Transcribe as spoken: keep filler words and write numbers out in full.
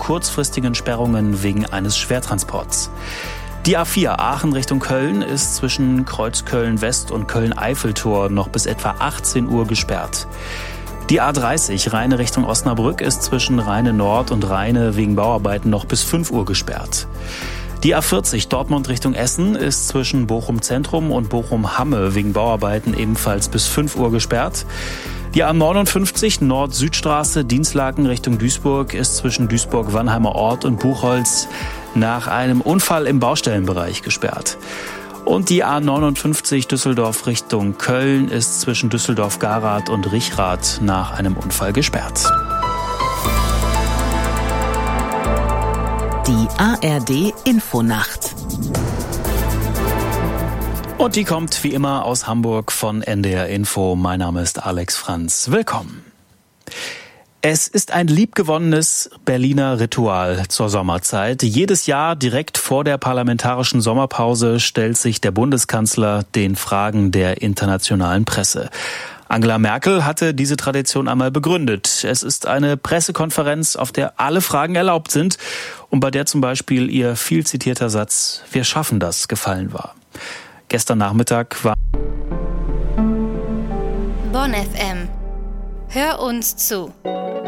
kurzfristigen Sperrungen wegen eines Schwertransports. Die A vier Aachen Richtung Köln ist zwischen Kreuzköln West und Köln-Eiffeltor noch bis etwa achtzehn Uhr gesperrt. Die A dreißig Rheine Richtung Osnabrück ist zwischen Rheine Nord und Rheine wegen Bauarbeiten noch bis fünf Uhr gesperrt. Die A vierzig Dortmund Richtung Essen ist zwischen Bochum Zentrum und Bochum Hamme wegen Bauarbeiten ebenfalls bis fünf Uhr gesperrt. Die A neunundfünfzig Nord-Süd-Straße Dinslaken Richtung Duisburg ist zwischen Duisburg-Wannheimer Ort und Buchholz nach einem Unfall im Baustellenbereich gesperrt. Und die A neunundfünfzig Düsseldorf Richtung Köln ist zwischen Düsseldorf-Garath und Richrath nach einem Unfall gesperrt. Die A R D Infonacht. Und die kommt wie immer aus Hamburg von N D R Info. Mein Name ist Alex Franz. Willkommen. Es ist ein liebgewonnenes Berliner Ritual zur Sommerzeit. Jedes Jahr direkt vor der parlamentarischen Sommerpause stellt sich der Bundeskanzler den Fragen der internationalen Presse. Angela Merkel hatte diese Tradition einmal begründet. Es ist eine Pressekonferenz, auf der alle Fragen erlaubt sind und bei der zum Beispiel ihr viel zitierter Satz „Wir schaffen das" gefallen war. Gestern Nachmittag war Bonn F M. Hör uns zu.